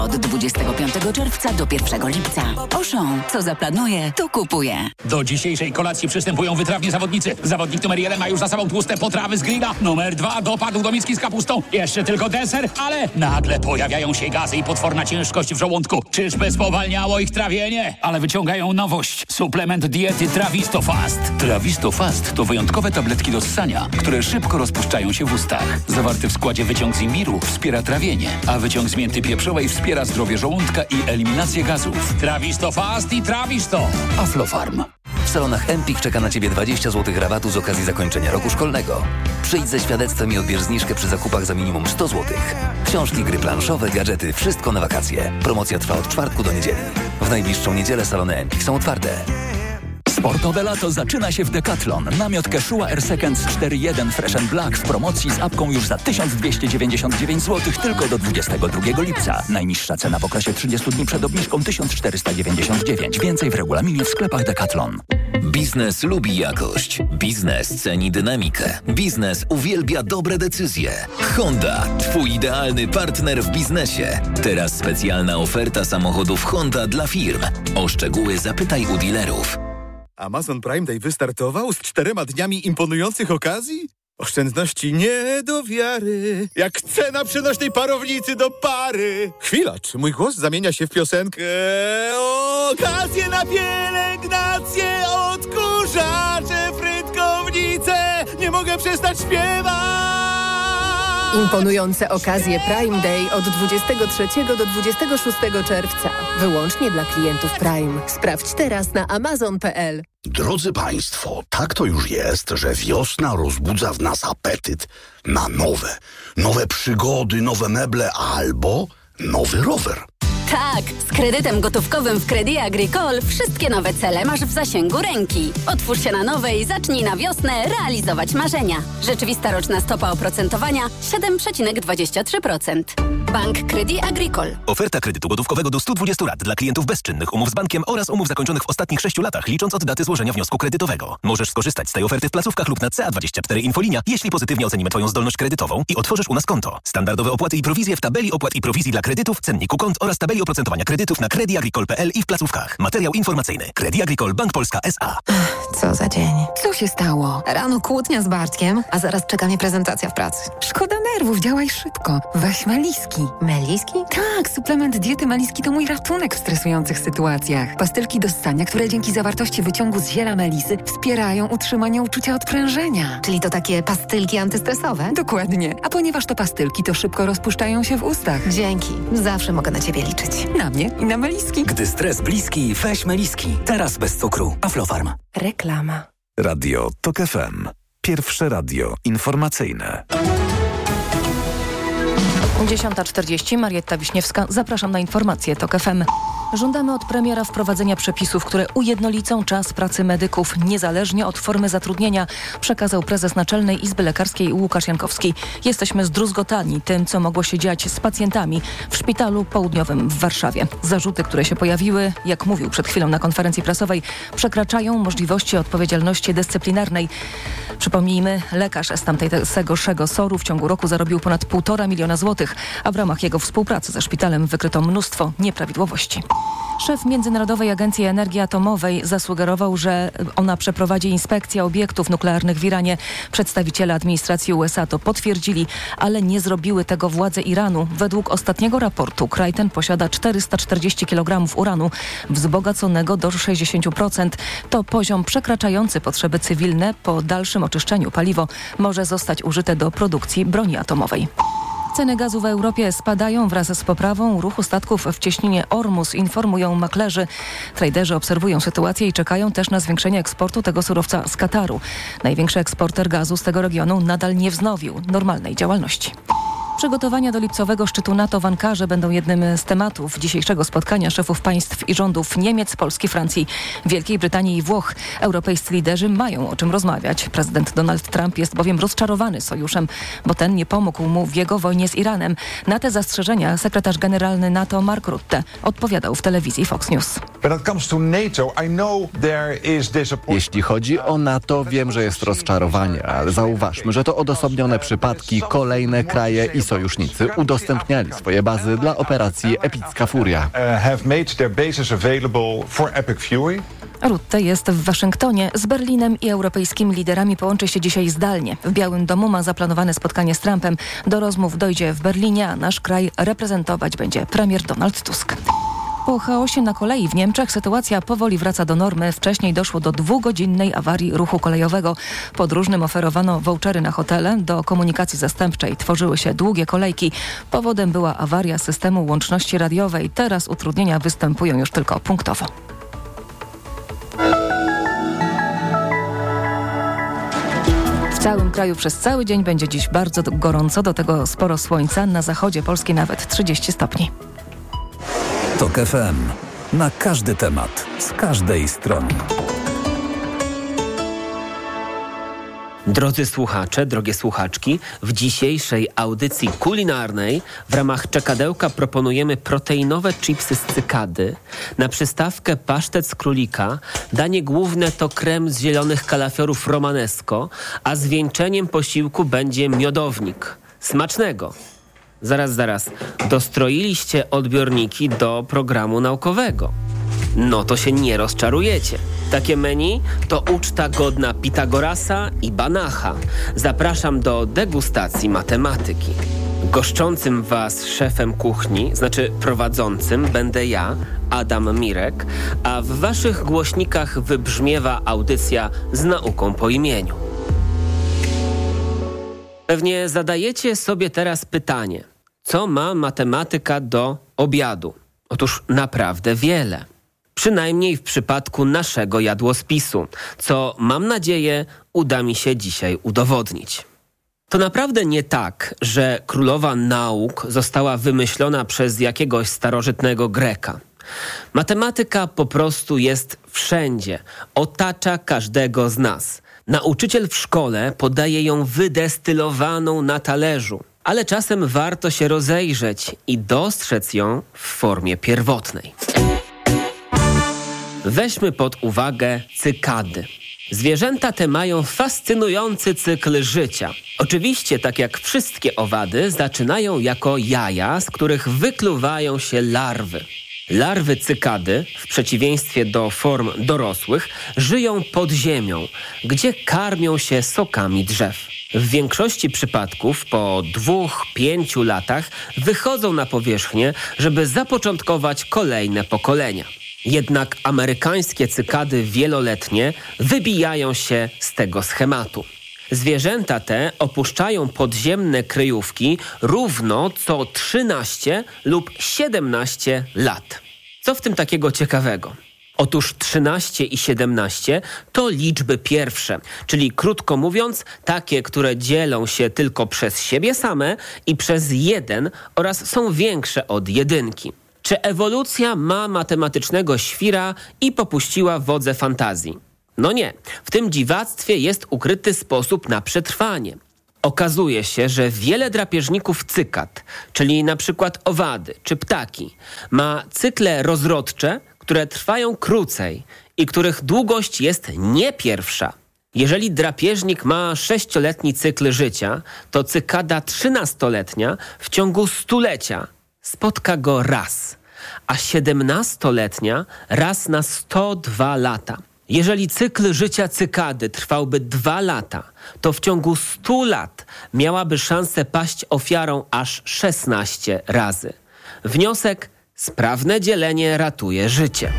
Od 25 czerwca do 1 lipca. Auchan, co zaplanuje, to kupuje. Do dzisiejszej kolacji przystępują wytrawni zawodnicy. Zawodnik numer 1 ma już za sobą tłuste potrawy z grilla. Numer 2 dopadł do miski z kapustą. Jeszcze tylko deser, ale nagle pojawiają się gazy i potworna ciężkość w żołądku. Czyżby spowalniało ich trawienie? Ale wyciągają nowość. Suplement diety Trawisto Fast. Trawisto Fast to wyjątkowe tabletki do ssania, które szybko rozpuszczają się w ustach. Zawarty w składzie wyciąg z imbiru wspiera trawienie, a wyciąg z mięty pieprzowej wspiera zdrowie żołądka i eliminację gazów. Trawisto Fast i Trawisto. Aflofarm. W salonach Empik czeka na Ciebie 20 zł rabatu z okazji zakończenia roku szkolnego. Przyjdź ze świadectwem i odbierz zniżkę przy zakupach za minimum 100 zł. Książki, gry planszowe, gadżety, wszystko na wakacje. Promocja trwa od czwartku do niedzieli. W najbliższą niedzielę salony Empik są otwarte. Sportowe lato zaczyna się w Decathlon. Namiot Quechua Air Seconds 4.1 Fresh & Black w promocji z apką już za 1299 zł tylko do 22 lipca. Najniższa cena w okresie 30 dni przed obniżką 1499. Więcej w regulaminie w sklepach Decathlon. Biznes lubi jakość. Biznes ceni dynamikę. Biznes uwielbia dobre decyzje. Honda, Twój idealny partner w biznesie. Teraz specjalna oferta samochodów Honda dla firm. O szczegóły zapytaj u dealerów. Amazon Prime Day wystartował z 4 dniami imponujących okazji? Oszczędności nie do wiary, jak cena przenośnej parownicy do pary. Chwila, czy mój głos zamienia się w piosenkę? Okazje na pielęgnację, odkurzacze, frytkownice, nie mogę przestać śpiewać. Imponujące okazje Prime Day od 23 do 26 czerwca. Wyłącznie dla klientów Prime. Sprawdź teraz na amazon.pl. Drodzy Państwo, tak to już jest, że wiosna rozbudza w nas apetyt na nowe przygody, nowe meble albo nowy rower. Tak, z kredytem gotówkowym w Crédit Agricole wszystkie nowe cele masz w zasięgu ręki. Otwórz się na nowe i zacznij na wiosnę realizować marzenia. Rzeczywista roczna stopa oprocentowania 7,23%. Bank Crédit Agricole. Oferta kredytu gotówkowego do 120 lat dla klientów bezczynnych, umów z bankiem oraz umów zakończonych w ostatnich 6 latach, licząc od daty złożenia wniosku kredytowego. Możesz skorzystać z tej oferty w placówkach lub na CA24 Infolinia, jeśli pozytywnie ocenimy Twoją zdolność kredytową i otworzysz u nas konto. Standardowe opłaty i prowizje w tabeli opłat i prowizji dla kredytów, cenniku kont oraz tabeli oprocentowania kredytów na crediagricole.pl i w placówkach. Materiał informacyjny. Crédit Agricole Bank Polska S.A. Co za dzień. Co się stało? Rano kłótnia z Bartkiem, a zaraz czeka mnie prezentacja w pracy. Szkoda nerwów, działaj szybko. Weź Meliski. Meliski? Tak, suplement diety Meliski to mój ratunek w stresujących sytuacjach. Pastylki do ssania, które dzięki zawartości wyciągu z ziela melisy wspierają utrzymanie uczucia odprężenia. Czyli to takie pastylki antystresowe? Dokładnie. A ponieważ to pastylki, to szybko rozpuszczają się w ustach. Dzięki. Zawsze mogę na Ciebie liczyć. Na mnie i na Meliski. Gdy stres bliski, weź Meliski. Teraz bez cukru. Aflofarm. Reklama. Radio TOK FM. Pierwsze radio informacyjne. 10:40, Marietta Wiśniewska. Zapraszam na informacje TOK FM. Żądamy od premiera wprowadzenia przepisów, które ujednolicą czas pracy medyków niezależnie od formy zatrudnienia, przekazał prezes Naczelnej Izby Lekarskiej Łukasz Jankowski. Jesteśmy zdruzgotani tym, co mogło się dziać z pacjentami w Szpitalu Południowym w Warszawie. Zarzuty, które się pojawiły, jak mówił przed chwilą na konferencji prasowej, przekraczają możliwości odpowiedzialności dyscyplinarnej. Przypomnijmy, lekarz z tamtejszego SOR-u w ciągu roku zarobił ponad 1,5 miliona złotych, a w ramach jego współpracy ze szpitalem wykryto mnóstwo nieprawidłowości. Szef Międzynarodowej Agencji Energii Atomowej zasugerował, że ona przeprowadzi inspekcję obiektów nuklearnych w Iranie. Przedstawiciele administracji USA to potwierdzili, ale nie zrobiły tego władze Iranu. Według ostatniego raportu kraj ten posiada 440 kg uranu, wzbogaconego do 60%. To poziom przekraczający potrzeby cywilne. Po dalszym oczyszczeniu paliwo może zostać użyte do produkcji broni atomowej. Ceny gazu w Europie spadają wraz z poprawą ruchu statków w cieśninie Ormus, informują maklerzy. Traderzy obserwują sytuację i czekają też na zwiększenie eksportu tego surowca z Kataru. Największy eksporter gazu z tego regionu nadal nie wznowił normalnej działalności. Przygotowania do lipcowego szczytu NATO w Ankarze będą jednym z tematów dzisiejszego spotkania szefów państw i rządów Niemiec, Polski, Francji, Wielkiej Brytanii i Włoch. Europejscy liderzy mają o czym rozmawiać. Prezydent Donald Trump jest bowiem rozczarowany sojuszem, bo ten nie pomógł mu w jego wojnie z Iranem. Na te zastrzeżenia sekretarz generalny NATO Mark Rutte odpowiadał w telewizji Fox News. Jeśli chodzi o NATO, wiem, że jest rozczarowanie, ale zauważmy, że to odosobnione przypadki. Kolejne kraje i sojusznicy udostępniali swoje bazy dla operacji Epicka Furia. Rutte jest w Waszyngtonie. Z Berlinem i europejskimi liderami połączy się dzisiaj zdalnie. W Białym Domu ma zaplanowane spotkanie z Trumpem. Do rozmów dojdzie w Berlinie, a nasz kraj reprezentować będzie premier Donald Tusk. Po chaosie na kolei w Niemczech sytuacja powoli wraca do normy. Wcześniej doszło do 2-godzinnej awarii ruchu kolejowego. Podróżnym oferowano vouchery na hotele. Do komunikacji zastępczej tworzyły się długie kolejki. Powodem była awaria systemu łączności radiowej. Teraz utrudnienia występują już tylko punktowo. W całym kraju przez cały dzień będzie dziś bardzo gorąco, do tego sporo słońca. Na zachodzie Polski nawet 30 stopni. TOK FM. Na każdy temat, z każdej strony. Drodzy słuchacze, drogie słuchaczki, w dzisiejszej audycji kulinarnej w ramach czekadełka proponujemy proteinowe chipsy z cykady, na przystawkę pasztet z królika, danie główne to krem z zielonych kalafiorów romanesco, a zwieńczeniem posiłku będzie miodownik. Smacznego! Zaraz. Dostroiliście odbiorniki do programu naukowego. No to się nie rozczarujecie. Takie menu to uczta godna Pitagorasa i Banacha. Zapraszam do degustacji matematyki. Goszczącym Was szefem kuchni, znaczy prowadzącym, będę ja, Adam Mirek, a w Waszych głośnikach wybrzmiewa audycja z nauką po imieniu. Pewnie zadajecie sobie teraz pytanie, co ma matematyka do obiadu? Otóż naprawdę wiele. Przynajmniej w przypadku naszego jadłospisu, co mam nadzieję uda mi się dzisiaj udowodnić. To naprawdę nie tak, że królowa nauk została wymyślona przez jakiegoś starożytnego Greka. Matematyka po prostu jest wszędzie, otacza każdego z nas. Nauczyciel w szkole podaje ją wydestylowaną na talerzu, ale czasem warto się rozejrzeć i dostrzec ją w formie pierwotnej. Weźmy pod uwagę cykady. Zwierzęta te mają fascynujący cykl życia. Oczywiście, tak jak wszystkie owady, zaczynają jako jaja, z których wykluwają się larwy. Larwy cykady, w przeciwieństwie do form dorosłych, żyją pod ziemią, gdzie karmią się sokami drzew. W większości przypadków po 2-5 latach wychodzą na powierzchnię, żeby zapoczątkować kolejne pokolenia. Jednak amerykańskie cykady wieloletnie wybijają się z tego schematu. Zwierzęta te opuszczają podziemne kryjówki równo co 13 lub 17 lat. Co w tym takiego ciekawego? Otóż 13 i 17 to liczby pierwsze, czyli krótko mówiąc takie, które dzielą się tylko przez siebie same i przez 1 oraz są większe od 1. Czy ewolucja ma matematycznego świra i popuściła wodze fantazji? No nie. W tym dziwactwie jest ukryty sposób na przetrwanie. Okazuje się, że wiele drapieżników cykad, czyli na przykład owady czy ptaki, ma cykle rozrodcze, które trwają krócej i których długość jest nie pierwsza. Jeżeli drapieżnik ma 6-letni cykl życia, to cykada 13-letnia w ciągu stulecia spotka go raz, a 17-letnia raz na 102 lata. Jeżeli cykl życia cykady trwałby 2 lata, to w ciągu 100 lat miałaby szansę paść ofiarą aż 16 razy. Wniosek: sprawne dzielenie ratuje życie.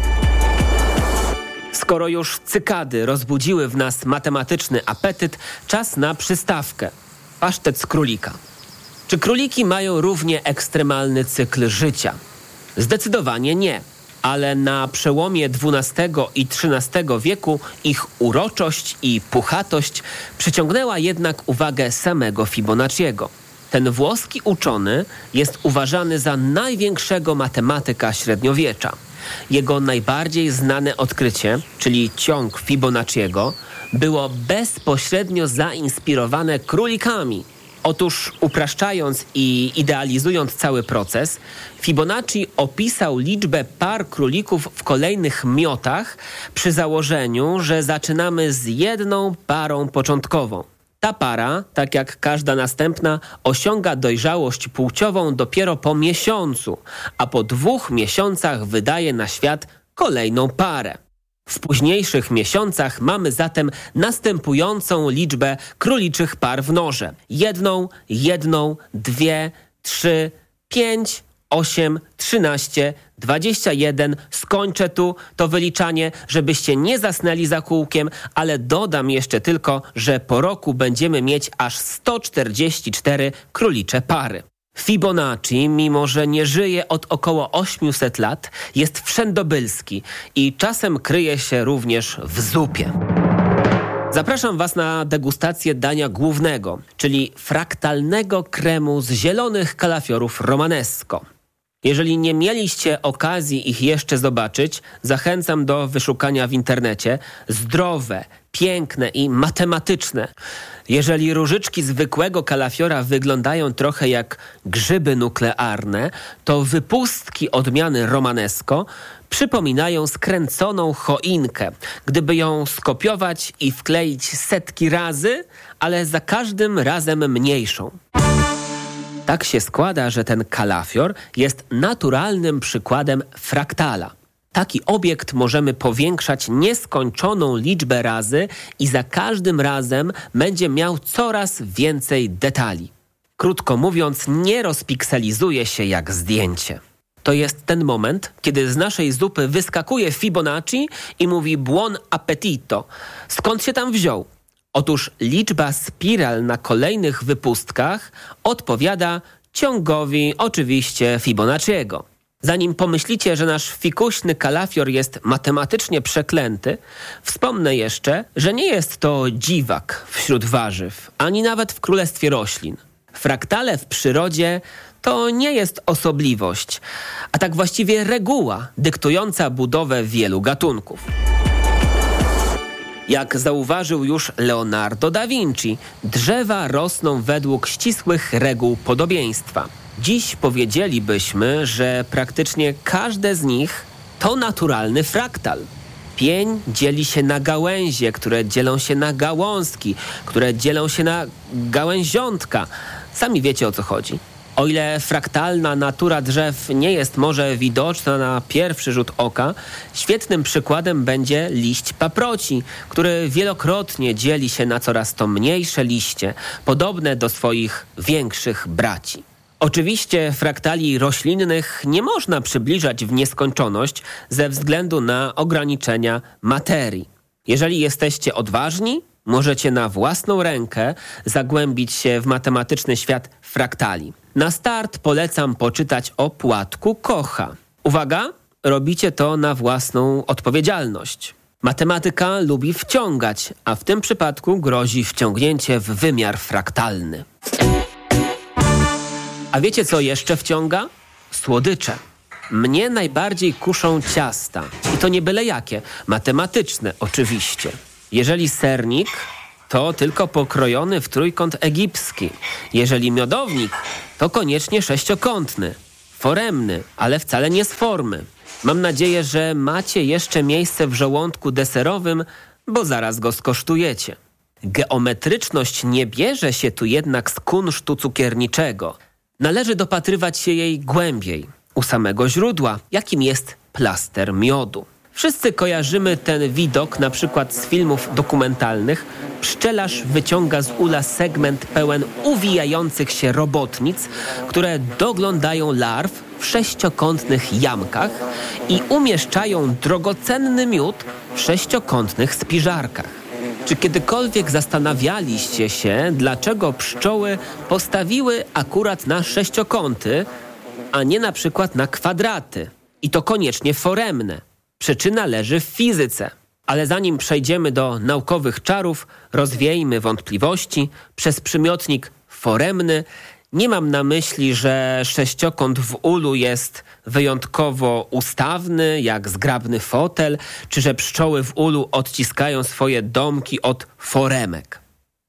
Skoro już cykady rozbudziły w nas matematyczny apetyt, czas na przystawkę. Pasztet z królika. Czy króliki mają równie ekstremalny cykl życia? Zdecydowanie nie. Ale na przełomie XII i XIII wieku ich uroczość i puchatość przyciągnęła jednak uwagę samego Fibonacciego. Ten włoski uczony jest uważany za największego matematyka średniowiecza. Jego najbardziej znane odkrycie, czyli ciąg Fibonacciego, było bezpośrednio zainspirowane królikami. Otóż upraszczając i idealizując cały proces, Fibonacci opisał liczbę par królików w kolejnych miotach przy założeniu, że zaczynamy z jedną parą początkową. Ta para, tak jak każda następna, osiąga dojrzałość płciową dopiero po miesiącu, a po 2 miesiącach wydaje na świat kolejną parę. W późniejszych miesiącach mamy zatem następującą liczbę króliczych par w norze. 1, 2, 3, 5, 8, 13, 21. Skończę tu to wyliczanie, żebyście nie zasnęli za kółkiem, ale dodam jeszcze tylko, że po roku będziemy mieć aż 144 królicze pary. Fibonacci, mimo że nie żyje od około 800 lat, jest wszędobylski i czasem kryje się również w zupie. Zapraszam Was na degustację dania głównego, czyli fraktalnego kremu z zielonych kalafiorów romanesco. Jeżeli nie mieliście okazji ich jeszcze zobaczyć, zachęcam do wyszukania w internecie. Zdrowe, piękne i matematyczne. Jeżeli różyczki zwykłego kalafiora wyglądają trochę jak grzyby nuklearne, to wypustki odmiany romanesco przypominają skręconą choinkę. Gdyby ją skopiować i wkleić setki razy, ale za każdym razem mniejszą. Tak się składa, że ten kalafior jest naturalnym przykładem fraktala. Taki obiekt możemy powiększać nieskończoną liczbę razy i za każdym razem będzie miał coraz więcej detali. Krótko mówiąc, nie rozpikselizuje się jak zdjęcie. To jest ten moment, kiedy z naszej zupy wyskakuje Fibonacci i mówi buon appetito. Skąd się tam wziął? Otóż liczba spiral na kolejnych wypustkach odpowiada ciągowi oczywiście Fibonacciego. Zanim pomyślicie, że nasz fikuśny kalafior jest matematycznie przeklęty, wspomnę jeszcze, że nie jest to dziwak wśród warzyw, ani nawet w królestwie roślin. Fraktale w przyrodzie to nie jest osobliwość, a tak właściwie reguła dyktująca budowę wielu gatunków. Jak zauważył już Leonardo da Vinci, drzewa rosną według ścisłych reguł podobieństwa. Dziś powiedzielibyśmy, że praktycznie każde z nich to naturalny fraktal. Pień dzieli się na gałęzie, które dzielą się na gałązki, które dzielą się na gałęziątka. Sami wiecie, o co chodzi. O ile fraktalna natura drzew nie jest może widoczna na pierwszy rzut oka, świetnym przykładem będzie liść paproci, który wielokrotnie dzieli się na coraz to mniejsze liście, podobne do swoich większych braci. Oczywiście fraktali roślinnych nie można przybliżać w nieskończoność ze względu na ograniczenia materii. Jeżeli jesteście odważni, możecie na własną rękę zagłębić się w matematyczny świat fraktali. Na start polecam poczytać o płatku Kocha. Uwaga, robicie to na własną odpowiedzialność. Matematyka lubi wciągać, a w tym przypadku grozi wciągnięcie w wymiar fraktalny. A wiecie, co jeszcze wciąga? Słodycze. Mnie najbardziej kuszą ciasta. I to nie byle jakie. Matematyczne oczywiście. Jeżeli sernik, to tylko pokrojony w trójkąt egipski. Jeżeli miodownik, to koniecznie sześciokątny. Foremny, ale wcale nie z formy. Mam nadzieję, że macie jeszcze miejsce w żołądku deserowym, bo zaraz go skosztujecie. Geometryczność nie bierze się tu jednak z kunsztu cukierniczego. Należy dopatrywać się jej głębiej, u samego źródła, jakim jest plaster miodu. Wszyscy kojarzymy ten widok na przykład z filmów dokumentalnych. Pszczelarz wyciąga z ula segment pełen uwijających się robotnic, które doglądają larw w sześciokątnych jamkach i umieszczają drogocenny miód w sześciokątnych spiżarkach. Czy kiedykolwiek zastanawialiście się, dlaczego pszczoły postawiły akurat na sześciokąty, a nie na przykład na kwadraty? I to koniecznie foremne. Przyczyna leży w fizyce. Ale zanim przejdziemy do naukowych czarów, rozwiejmy wątpliwości. Przez przymiotnik foremny nie mam na myśli, że sześciokąt w ulu jest wyjątkowo ustawny, jak zgrabny fotel, czy że pszczoły w ulu odciskają swoje domki od foremek.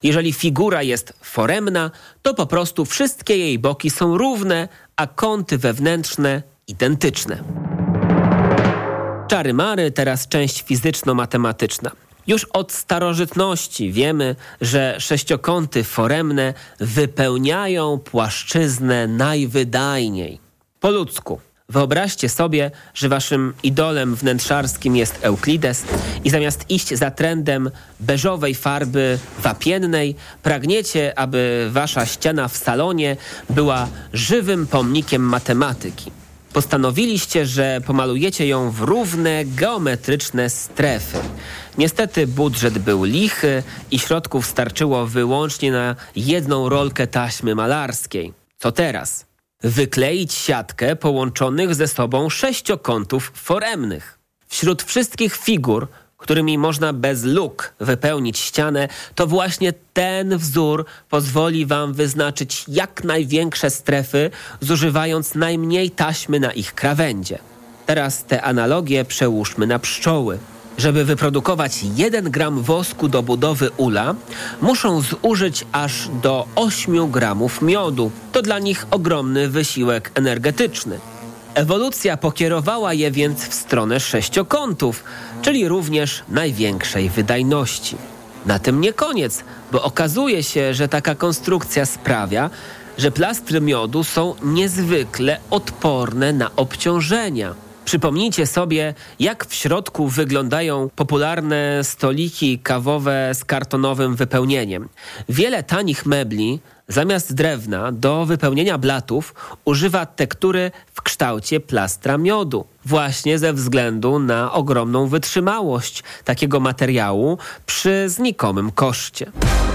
Jeżeli figura jest foremna, to po prostu wszystkie jej boki są równe, a kąty wewnętrzne identyczne. Czary-mary, teraz część fizyczno-matematyczna. Już od starożytności wiemy, że sześciokąty foremne wypełniają płaszczyznę najwydajniej. Po ludzku. Wyobraźcie sobie, że waszym idolem wnętrzarskim jest Euklides i zamiast iść za trendem beżowej farby wapiennej, pragniecie, aby wasza ściana w salonie była żywym pomnikiem matematyki. Postanowiliście, że pomalujecie ją w równe, geometryczne strefy. Niestety budżet był lichy i środków starczyło wyłącznie na jedną rolkę taśmy malarskiej. Co teraz? Wykleić siatkę połączonych ze sobą sześciokątów foremnych. Wśród wszystkich figur, którymi można bez luk wypełnić ścianę, to właśnie ten wzór pozwoli wam wyznaczyć jak największe strefy, zużywając najmniej taśmy na ich krawędzie. Teraz te analogie przełóżmy na pszczoły. Żeby wyprodukować 1 gram wosku do budowy ula, muszą zużyć aż do 8 gramów miodu. To dla nich ogromny wysiłek energetyczny. Ewolucja pokierowała je więc w stronę sześciokątów, czyli również największej wydajności. Na tym nie koniec, bo okazuje się, że taka konstrukcja sprawia, że plastry miodu są niezwykle odporne na obciążenia. Przypomnijcie sobie, jak w środku wyglądają popularne stoliki kawowe z kartonowym wypełnieniem. Wiele tanich mebli zamiast drewna do wypełnienia blatów używa tektury w kształcie plastra miodu. Właśnie ze względu na ogromną wytrzymałość takiego materiału przy znikomym koszcie.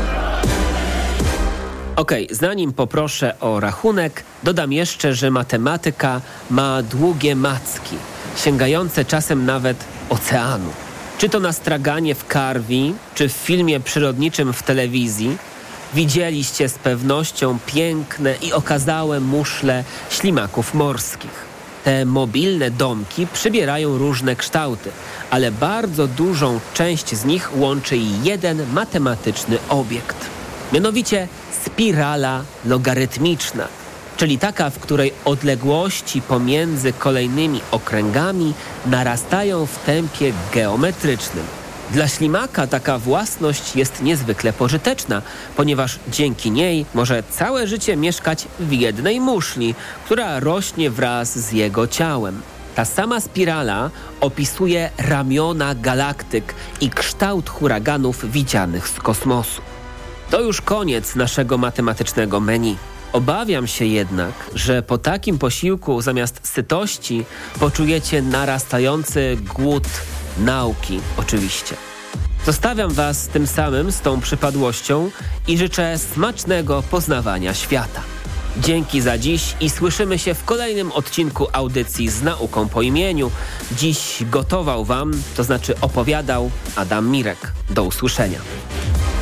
Zanim poproszę o rachunek, dodam jeszcze, że matematyka ma długie macki, sięgające czasem nawet oceanu. Czy to na straganie w Karwi, czy w filmie przyrodniczym w telewizji, widzieliście z pewnością piękne i okazałe muszle ślimaków morskich. Te mobilne domki przybierają różne kształty, ale bardzo dużą część z nich łączy jeden matematyczny obiekt. Mianowicie spirala logarytmiczna, czyli taka, w której odległości pomiędzy kolejnymi okręgami narastają w tempie geometrycznym. Dla ślimaka taka własność jest niezwykle pożyteczna, ponieważ dzięki niej może całe życie mieszkać w jednej muszli, która rośnie wraz z jego ciałem. Ta sama spirala opisuje ramiona galaktyk i kształt huraganów widzianych z kosmosu. To już koniec naszego matematycznego menu. Obawiam się jednak, że po takim posiłku zamiast sytości poczujecie narastający głód nauki, oczywiście. Zostawiam was tym samym z tą przypadłością i życzę smacznego poznawania świata. Dzięki za dziś i słyszymy się w kolejnym odcinku audycji z nauką po imieniu. Dziś gotował wam, to znaczy opowiadał Adam Mirek. Do usłyszenia.